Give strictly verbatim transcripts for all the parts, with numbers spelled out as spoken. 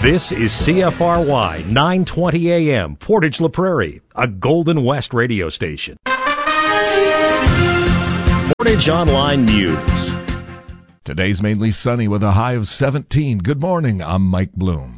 This is C F R Y nine twenty A M, Portage La Prairie, a Golden West radio station. Portage Online News. Today's mainly sunny with a high of seventeen. Good morning, I'm Mike Bloom.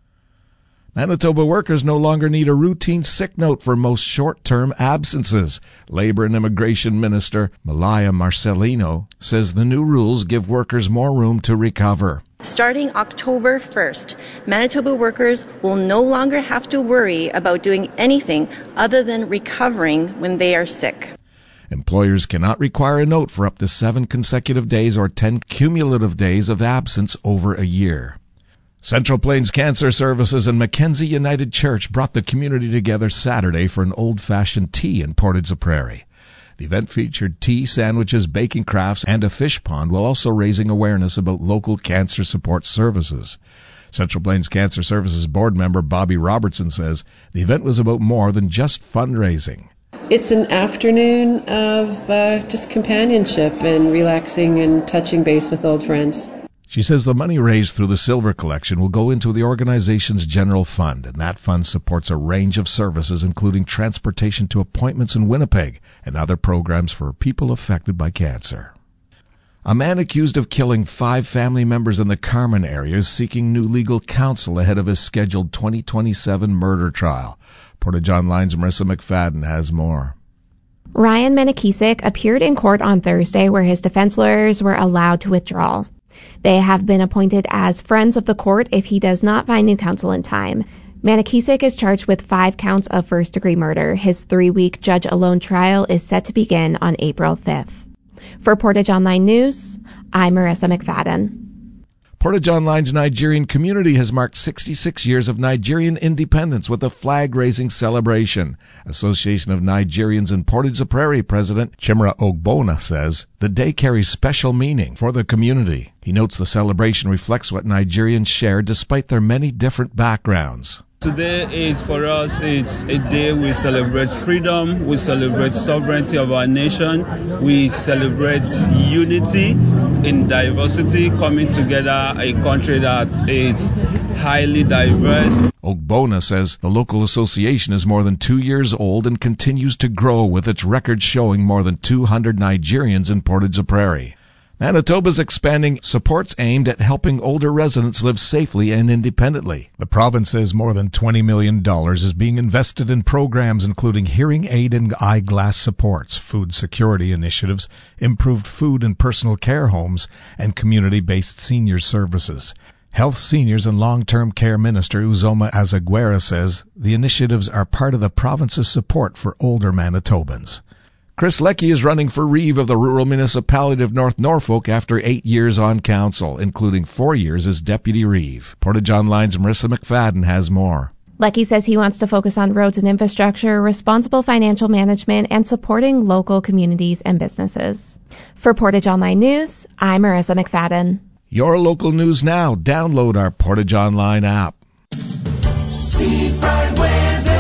Manitoba workers no longer need a routine sick note for most short-term absences. Labour and Immigration Minister Malaya Marcelino says the new rules give workers more room to recover. Starting October first, Manitoba workers will no longer have to worry about doing anything other than recovering when they are sick. Employers cannot require a note for up to seven consecutive days or ten cumulative days of absence over a year. Central Plains Cancer Services and Mackenzie United Church brought the community together Saturday for an old-fashioned tea in Portage La Prairie. The event featured tea, sandwiches, baking crafts, and a fish pond, while also raising awareness about local cancer support services. Central Plains Cancer Services board member Bobby Robertson says the event was about more than just fundraising. It's an afternoon of uh, just companionship and relaxing and touching base with old friends. She says the money raised through the Silver Collection will go into the organization's general fund, and that fund supports a range of services, including transportation to appointments in Winnipeg and other programs for people affected by cancer. A man accused of killing five family members in the Carman area is seeking new legal counsel ahead of his scheduled twenty twenty-seven murder trial. Portage Online's Marissa McFadden has more. Ryan Menakisik appeared in court on Thursday where his defense lawyers were allowed to withdraw. They have been appointed as friends of the court if he does not find new counsel in time. Menakisik is charged with five counts of first-degree murder. His three-week judge-alone trial is set to begin on April fifth. For Portage Online News, I'm Marissa McFadden. Portage Online's Nigerian community has marked sixty-six years of Nigerian independence with a flag-raising celebration. Association of Nigerians in Portage La Prairie President Chimera Ogbona says the day carries special meaning for the community. He notes the celebration reflects what Nigerians share despite their many different backgrounds. Today is, for us, it's a day we celebrate freedom, we celebrate sovereignty of our nation, we celebrate unity in diversity, coming together, a country that is highly diverse. Ogbona says the local association is more than two years old and continues to grow, with its record showing more than two hundred Nigerians in Portage La Prairie. Manitoba's expanding supports aimed at helping older residents live safely and independently. The province says more than twenty million dollars is being invested in programs including hearing aid and eyeglass supports, food security initiatives, improved food and personal care homes, and community-based senior services. Health, Seniors and Long-Term Care Minister Uzoma Azaguera says the initiatives are part of the province's support for older Manitobans. Chris Leckie is running for Reeve of the Rural Municipality of North Norfolk after eight years on council, including four years as Deputy Reeve. Portage Online's Marissa McFadden has more. Leckie says he wants to focus on roads and infrastructure, responsible financial management, and supporting local communities and businesses. For Portage Online News, I'm Marissa McFadden. Your local news now. Download our Portage Online app. Seafront weather.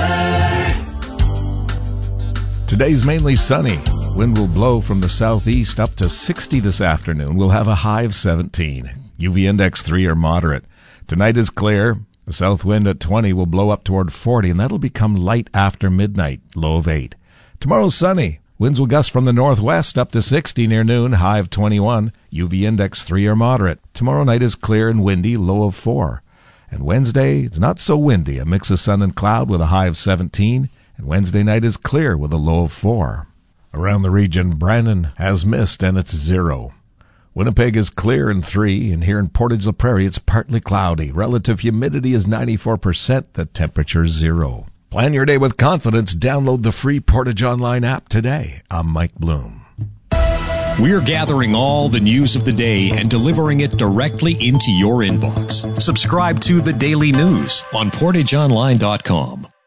Today's mainly sunny. Wind will blow from the southeast up to sixty this afternoon. We'll have a high of seventeen. U V index three or moderate. Tonight is clear. The south wind at twenty will blow up toward forty, and that'll become light after midnight, low of eight. Tomorrow's sunny. Winds will gust from the northwest up to sixty near noon, high of twenty-one. U V index three or moderate. Tomorrow night is clear and windy, low of four. And Wednesday, it's not so windy, a mix of sun and cloud with a high of seventeen. And Wednesday night is clear with a low of four. Around the region, Brandon has mist and it's zero. Winnipeg is clear and three, and here in Portage La Prairie it's partly cloudy. Relative humidity is ninety-four percent, the temperature zero. Plan your day with confidence. Download the free Portage Online app today. I'm Mike Bloom. We're gathering all the news of the day and delivering it directly into your inbox. Subscribe to The Daily News on portage online dot com.